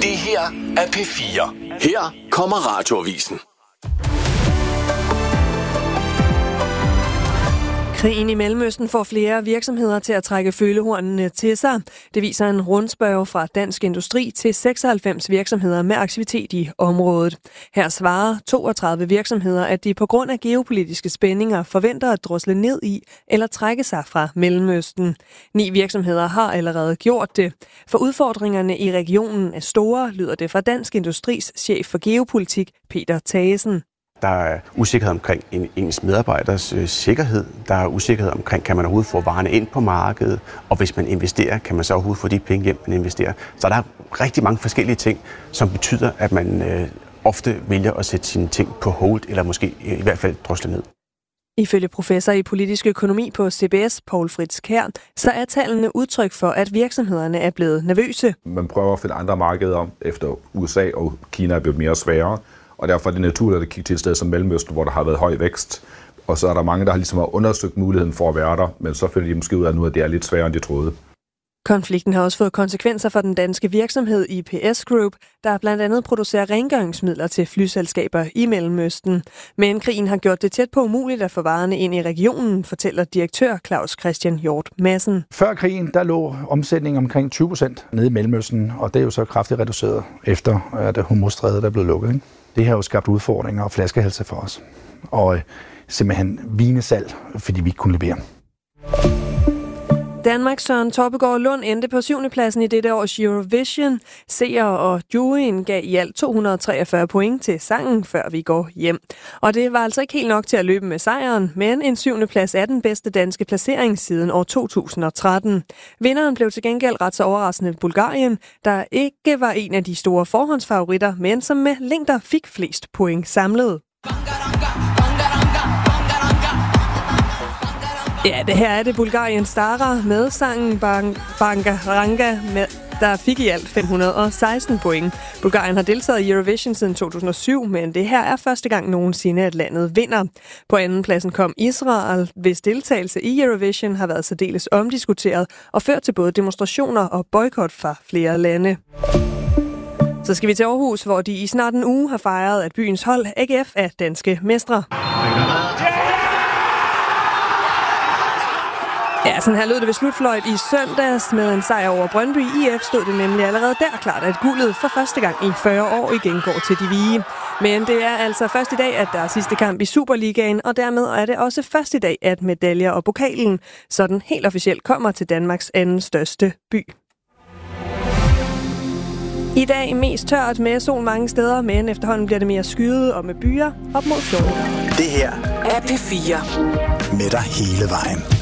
Det her er P4. Her kommer Radioavisen. Krigen i Mellemøsten får flere virksomheder til at trække følehornene til sig. Det viser en rundspørge fra Dansk Industri til 96 virksomheder med aktivitet i området. Her svarer 32 virksomheder, at de på grund af geopolitiske spændinger forventer at drosle ned i eller trække sig fra Mellemøsten. 9 virksomheder har allerede gjort det. For udfordringerne i regionen er store, lyder det fra Dansk Industris chef for geopolitik, Peter Thagesen. Der er usikkerhed omkring ens medarbejders sikkerhed. Der er usikkerhed omkring, kan man overhovedet få varerne ind på markedet, og hvis man investerer, kan man så overhovedet få de penge hjem, man investerer. Så der er rigtig mange forskellige ting, som betyder, at man ofte vælger at sætte sine ting på hold, eller måske i hvert fald drosle ned. Ifølge professor i politisk økonomi på CBS, Poul Fritz Kjær, så er tallene udtryk for, at virksomhederne er blevet nervøse. Man prøver at finde andre markeder efter USA, og Kina er blevet mere sværere. Og derfor er det naturligt at kigge til et sted som Mellemøsten, hvor der har været høj vækst. Og så er der mange, der har ligesom undersøgt muligheden for at være der, men så finder de måske ud af nu, at det er lidt sværere, end de troede. Konflikten har også fået konsekvenser for den danske virksomhed IPS Group, der blandt andet producerer rengøringsmidler til flyselskaber i Mellemøsten. Men krigen har gjort det tæt på umuligt at få varerne ind i regionen, fortæller direktør Claus Christian Hjort Madsen. Før krigen, der lå omsætningen omkring 20% nede i Mellemøsten, og det er jo så kraftigt reduceret efter, at Hormuzstrædet er blevet lukket, ikke? Det har jo skabt udfordringer og flaskehalse for os. Og simpelthen vinesalg, fordi vi ikke kunne levere. Danmarks Søren Toppegaard Lund endte på 7. pladsen i dette års Eurovision. Seere og juryen gav i alt 243 point til sangen, før vi går hjem. Og det var altså ikke helt nok til at løbe med sejren, men en 7. plads er den bedste danske placering siden år 2013. Vinderen blev til gengæld ret så overraskende Bulgarien, der ikke var en af de store forhåndsfavoritter, men som med længder fik flest point samlet. Ja, det her er det Bulgarien Stara med sangen Bangaranga, der fik i alt 516 point. Bulgarien har deltaget i Eurovision siden 2007, men det her er første gang nogensinde, at landet vinder. På anden pladsen kom Israel, hvis deltagelse i Eurovision har været særdeles omdiskuteret og ført til både demonstrationer og boykot fra flere lande. Så skal vi til Aarhus, hvor de i snart en uge har fejret, at byens hold AGF er danske mestre. Ja, sådan her lød det ved slutfløjt i søndags. Med en sejr over Brøndby IF stod det nemlig allerede der klart, at guldet for første gang i 40 år igen går til de hvide. Men det er altså først i dag, at der er sidste kamp i Superligaen, og dermed er det også først i dag, at medaljer og pokalen sådan helt officielt kommer til Danmarks anden største by. I dag mest tørt med sol mange steder, men efterhånden bliver det mere skyet og med byer op mod 14 grader. Det her er P4 med dig hele vejen.